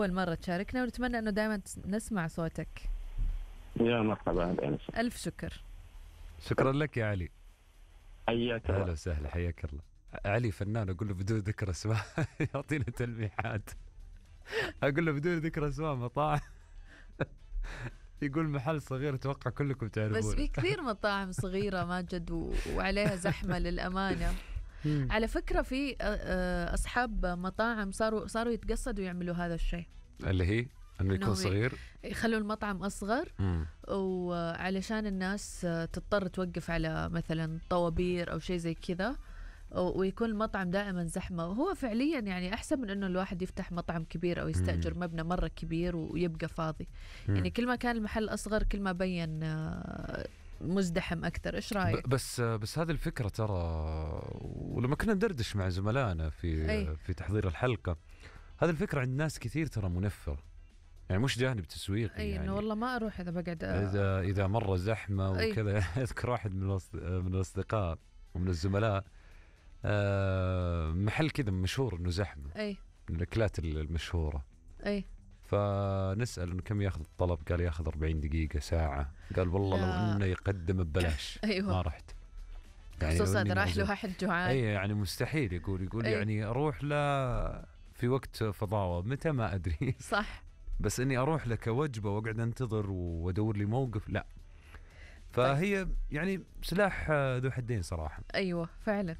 أول مرة تشاركنا، ونتمنى أنه دائما نسمع صوتك. يا مرحبا. ألف شكر. شكرا لك يا علي. حياك الله. أهلا وسهلا، حياك الله. علي فنان، أقول له بدون ذكر اسماء يعطينا تلميحات. أقول له بدون ذكر اسماء مطاعم يقول محل صغير أتوقع كلكم تعرفون. بس في كثير مطاعم صغيرة ماجد وعليها زحمة للأمانة. على فكرة في أصحاب مطاعم صاروا يتقصدوا يعملوا هذا الشيء، اللي هي إنه يكون صغير، يخلوا المطعم أصغر وعلشان الناس تضطر توقف على مثلا طوابير أو شيء زي كذا، ويكون المطعم دائما زحمة. وهو فعليا يعني أحسن من أنه الواحد يفتح مطعم كبير أو يستأجر مبنى مرة كبير ويبقى فاضي. يعني كل ما كان المحل أصغر كل ما بين مزدحم أكثر. إيش رأيك؟ بس هذه الفكرة ترى، ولما كنا ندردش مع زملائنا في تحضير الحلقة، هذه الفكرة عند ناس كثير ترى منفرة، يعني مش جانب تسويقي. يعني إنه والله ما أروح إذا بقعد إذا مرة زحمة وكذا. أذكر واحد من الأصدقاء ومن الزملاء، محل كذا مشهور إنه زحمة، من الأكلات المشهورة. فنسأل إنه كم ياخذ الطلب، قال ياخذ 40 دقيقة ساعة. قال والله لو إنه يقدم ببلاش ما رحت. يعني خصوصا راح له واحد جوعان. يعني مستحيل. يقول يعني أروح له في وقت فضاوة متى ما أدري. صح. بس إني أروح له كوجبة وأقعد أنتظر وأدور لي موقف، لا. فهي يعني سلاح ذو حدين صراحة. أيوة فعلا.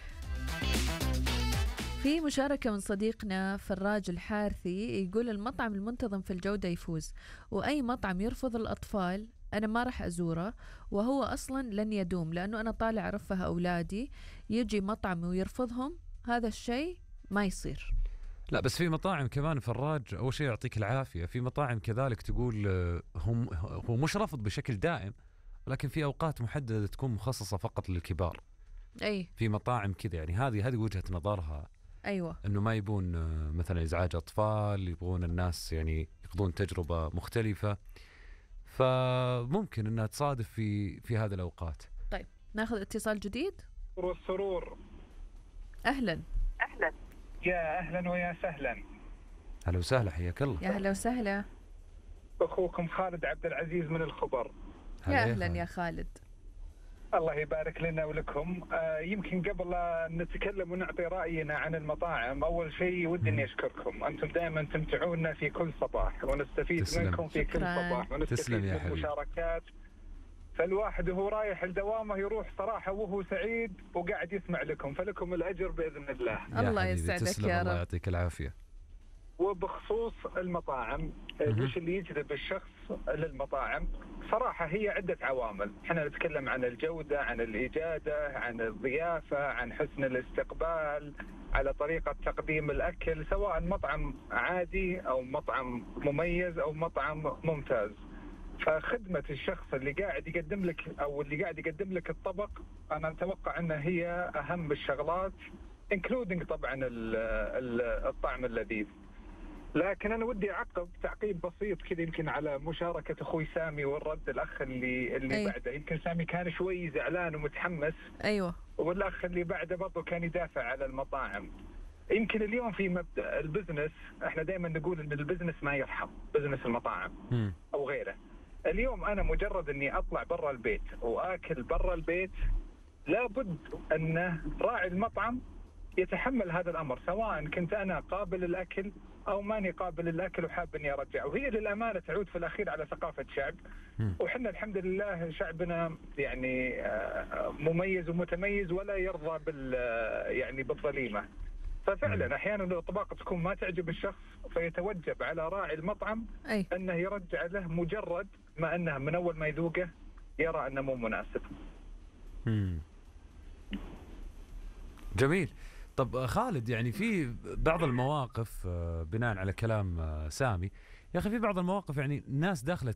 في مشاركة من صديقنا فراج الحارثي يقول المطعم المنتظم في الجودة يفوز، وأي مطعم يرفض الأطفال أنا ما راح أزوره، وهو أصلا لن يدوم، لأنه أنا طالع أرفه أولادي، يجي مطعم ويرفضهم، هذا الشيء ما يصير. لا بس في مطاعم كمان فراج، أول شيء يعطيك العافية، في مطاعم كذلك تقول هو مش رفض بشكل دائم، لكن في أوقات محددة تكون مخصصة فقط للكبار. في مطاعم كذا، يعني هذه وجهة نظرها. أيوة. إنه ما يبون مثلا إزعاج أطفال، يبغون الناس يعني يقضون تجربة مختلفة، فممكن إنها تصادف في هذه الأوقات. طيب ناخذ اتصال جديد. والسرور. أهلا. يا أهلا ويا سهلا. أهلا وسهلا، حياك الله. يا أهلا وسهلا. أخوكم خالد عبد العزيز من الخبر. يا أهلا يا خالد. الله يبارك لنا ولكم. يمكن قبل نتكلم ونعطي رأينا عن المطاعم، أول شيء ودي أني أشكركم، أنتم دائما تمتعونا في كل صباح ونستفيد منكم في كل صباح ونستفيد من المشاركات. فالواحد وهو رايح لدوامه يروح صراحة وهو سعيد وقاعد يسمع لكم، فلكم الأجر بإذن الله. الله يسعدك يا رب. الله يعطيك العافية. وبخصوص المطاعم، وش اللي يجذب الشخص للمطاعم؟ صراحة هي عدة عوامل. احنا نتكلم عن الجودة، عن الإجادة، عن الضيافة، عن حسن الاستقبال، على طريقة تقديم الأكل، سواء مطعم عادي أو مطعم مميز أو مطعم ممتاز. فخدمة الشخص اللي قاعد يقدم لك أو اللي قاعد يقدم لك الطبق، أنا أتوقع أنها هي أهم الشغلات، including طبعا الطعم اللذيذ. لكن أنا ودي أعقب تعقيب بسيط كذا، يمكن على مشاركة أخوي سامي والرد الأخ اللي بعده. يمكن سامي كان شوي زعلان ومتحمس. أيوة. والأخ اللي بعده برضو كان يدافع على المطاعم. يمكن اليوم في مبدأ البزنس، احنا دائما نقول ان البزنس ما يرحم، بزنس المطاعم أو غيره. اليوم أنا مجرد أني أطلع برا البيت وآكل برا البيت، لابد أن راعي المطعم يتحمل هذا الأمر، سواء كنت أنا قابل الأكل أو ماني قابل الأكل وحاب أني أرجع. وهي للأمانة تعود في الأخير على ثقافة شعب، وحنا الحمد لله شعبنا يعني مميز ومتميز ولا يرضى يعني بالظليمة. ففعلا أحيانا الأطباق تكون ما تعجب الشخص، فيتوجب على راعي المطعم أنه يرجع له، مجرد ما أنه من أول ما يذوقه يرى أنه مو مناسب. جميل. طب خالد، يعني في بعض المواقف بناء على كلام سامي، يا أخي في بعض المواقف يعني الناس داخلة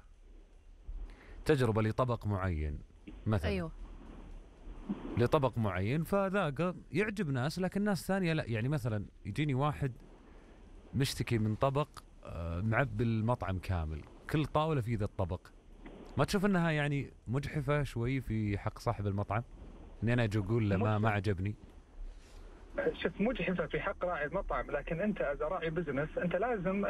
تجربة لطبق معين مثلا. أيوه. لطبق معين، فذاقه يعجب ناس لكن ناس ثانية لا. يعني مثلا يجيني واحد مشتكي من طبق معبي المطعم كامل، كل طاولة في ذا الطبق، ما تشوف انها يعني مجحفة شوي في حق صاحب المطعم اني انا اجي اقول له ما عجبني؟ شوف، مجحفة في حق راعي المطعم، لكن انت از راعي بزنس انت لازم